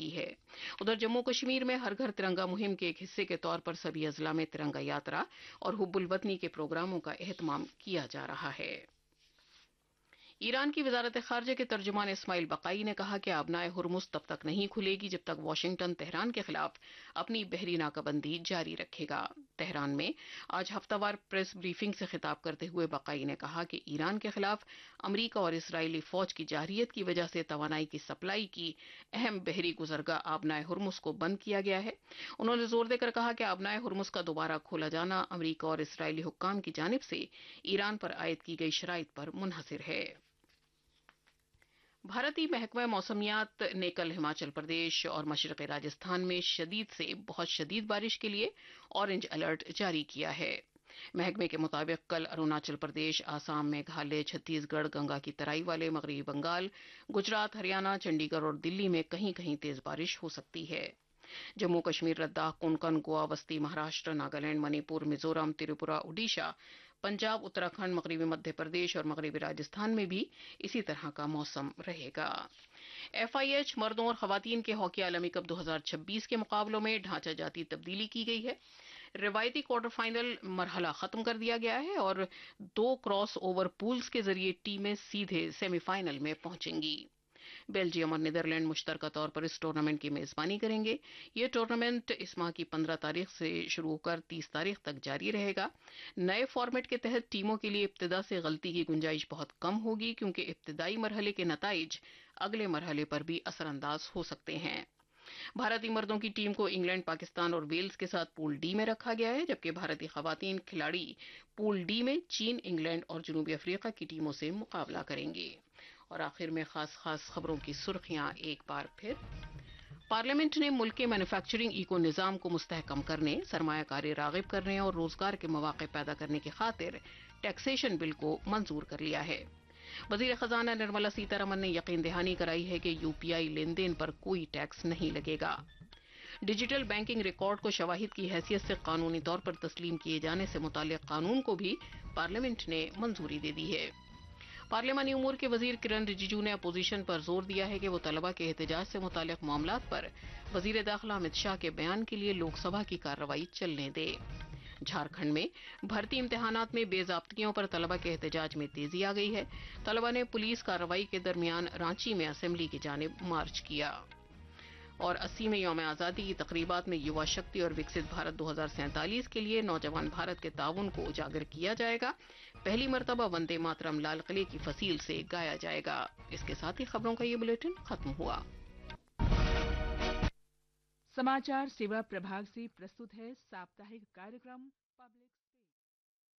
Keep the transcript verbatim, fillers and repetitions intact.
کی ہے۔ ادھر جموں کشمیر میں ہر گھر ترنگا مہم کے ایک حصے کے طور پر سبھی اضلاع میں ترنگا یاترا اور حب الوطنی کے پروگراموں کا اہتمام کیا جا رہا ہے۔ ایران کی وزارت خارجہ کے ترجمان اسماعیل بقائی نے کہا کہ آبنائے ہرمز تب تک نہیں کھلے گی جب تک واشنگٹن تہران کے خلاف اپنی بحری ناکہ بندی جاری رکھے گا۔ تہران میں آج ہفتہ وار پریس بریفنگ سے خطاب کرتے ہوئے بقائی نے کہا کہ ایران کے خلاف امریکہ اور اسرائیلی فوج کی جارحیت کی وجہ سے توانائی کی سپلائی کی اہم بحری گزرگاہ آبنائے ہرمز کو بند کیا گیا ہے۔ انہوں نے زور دے کر کہا کہ آبنائے ہرمز کا دوبارہ کھولا جانا امریکہ اور اسرائیلی حکام کی جانب سے ایران پر عائد کی گئی شرائط پر منحصر ہے۔ بھارتی محکمہ موسمیات نے کل ہماچل پردیش اور مشرقی راجستھان میں شدید سے بہت شدید بارش کے لیے اورنج الرٹ جاری کیا ہے۔ محکمے کے مطابق کل اروناچل پردیش، آسام، میگھالیہ، چھتیس گڑھ، گنگا کی ترائی والے مغربی بنگال، گجرات، ہریانہ، چنڈی گڑھ اور دلی میں کہیں کہیں تیز بارش ہو سکتی ہے۔ جموں کشمیر، لداخ، کونکن، گوا، وسطی مہاراشٹر، ناگالینڈ، منی پور، میزورم، تریپورہ، اڈیشہ، پنجاب، اتراکھنڈ، مغربی مدھیہ پردیش اور مغربی راجستھان میں بھی اسی طرح کا موسم رہے گا۔ ایف آئی ایچ مردوں اور خواتین کے ہاکی عالمی کپ دو ہزار چھبیس کے مقابلوں میں ڈھانچہ جاتی تبدیلی کی گئی ہے۔ روایتی کوارٹر فائنل مرحلہ ختم کر دیا گیا ہے اور دو کراس اوور پولز کے ذریعے ٹیمیں سیدھے سیمی فائنل میں پہنچیں گی۔ بیلجیم اور نیدرلینڈ مشترکہ طور پر اس ٹورنامنٹ کی میزبانی کریں گے۔ یہ ٹورنامنٹ اس ماہ کی پندرہ تاریخ سے شروع ہو کر تیس تاریخ تک جاری رہے گا۔ نئے فارمیٹ کے تحت ٹیموں کے لیے ابتدا سے غلطی کی گنجائش بہت کم ہوگی کیونکہ ابتدائی مرحلے کے نتائج اگلے مرحلے پر بھی اثر انداز ہو سکتے ہیں۔ بھارتی مردوں کی ٹیم کو انگلینڈ، پاکستان اور ویلز کے ساتھ پول ڈی میں رکھا گیا ہے، جبکہ بھارتی خواتین کھلاڑی پول ڈی میں چین، انگلینڈ اور جنوبی افریقہ کی ٹیموں سے مقابلہ کریں گے۔ اور آخر میں خاص خاص خبروں کی سرخیاں ایک بار پھر۔ پارلیمنٹ نے ملک کے مینوفیکچرنگ ایکو نظام کو مستحکم کرنے، سرمایہ کاری راغب کرنے اور روزگار کے مواقع پیدا کرنے کی خاطر ٹیکسیشن بل کو منظور کر لیا ہے۔ وزیر خزانہ نرملا سیتا رمن نے یقین دہانی کرائی ہے کہ یو پی آئی لین دین پر کوئی ٹیکس نہیں لگے گا۔ ڈیجیٹل بینکنگ ریکارڈ کو شواہد کی حیثیت سے قانونی طور پر تسلیم کیے جانے سے متعلق قانون کو بھی پارلیمنٹ نے منظوری دے دی ہے۔ پارلیمانی امور کے وزیر کرن رجیجو نے اپوزیشن پر زور دیا ہے کہ وہ طلبہ کے احتجاج سے متعلق معاملات پر وزیر داخلہ امت شاہ کے بیان کے لیے لوک سبھا کی کارروائی چلنے دے۔ جھارکھنڈ میں بھرتی امتحانات میں بے ضابطگیوں پر طلبہ کے احتجاج میں تیزی آ گئی ہے۔ طلبہ نے پولیس کارروائی کے درمیان رانچی میں اسمبلی کی جانب مارچ کیا۔ اور اسیویں یوم آزادی کی تقریبات میں یوا شکتی اور وکست بھارت دو ہزار سینتالیس کے لیے نوجوان بھارت کے تعاون کو اجاگر کیا جائے گا۔ پہلی مرتبہ وندے ماترم لال قلعے کی فصیل سے گایا جائے گا۔ اس کے ساتھ ہی خبروں کا یہ بلیٹن ختم ہوا۔ समाचार सेवा प्रभाग से प्रस्तुत है साप्ताहिक कार्यक्रम पब्लिक